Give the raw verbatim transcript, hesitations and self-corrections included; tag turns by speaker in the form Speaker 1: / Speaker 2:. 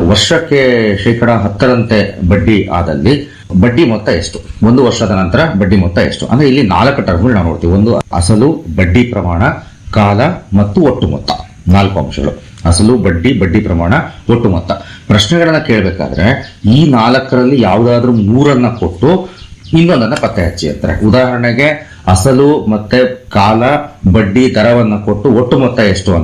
Speaker 1: ವರ್ಷಕ್ಕೆ ಶೇಕಡ ಹತ್ತರಂತೆ ಬಡ್ಡಿ ಆದಲ್ಲಿ ಬಡ್ಡಿ ಮೊತ್ತ ಎಷ್ಟು, ಒಂದು ವರ್ಷದ ನಂತರ ಬಡ್ಡಿ ಮೊತ್ತ ಎಷ್ಟು ಅಂದ್ರೆ ಇಲ್ಲಿ ನಾಲ್ಕು ಟರ್ಮ್ಗಳು ನಾವು ನೋಡ್ತೀವಿ. ಒಂದು ಅಸಲು, ಬಡ್ಡಿ ಪ್ರಮಾಣ, ಕಾಲ ಮತ್ತು ಒಟ್ಟು ಮೊತ್ತ. ನಾಲ್ಕು ಅಂಶಗಳು: ಅಸಲು, ಬಡ್ಡಿ, ಬಡ್ಡಿ ಪ್ರಮಾಣ, ಒಟ್ಟು ಮೊತ್ತ. ಪ್ರಶ್ನೆಗಳನ್ನ ಕೇಳಬೇಕಾದ್ರೆ ಈ ನಾಲ್ಕರಲ್ಲಿ ಯಾವುದಾದ್ರೂ ಮೂರನ್ನ ಕೊಟ್ಟು ಇನ್ನೊಂದನ್ನ ಪತ್ತೆ ಹಚ್ಚಿ ಅಂತಾರೆ. ಉದಾಹರಣೆಗೆ ಅಸಲು ಮತ್ತೆ ಕಾಲ, ಬಡ್ಡಿ ದರವನ್ನ ಕೊಟ್ಟು ಒಟ್ಟು ಮೊತ್ತ ಎಷ್ಟು ಅಂತ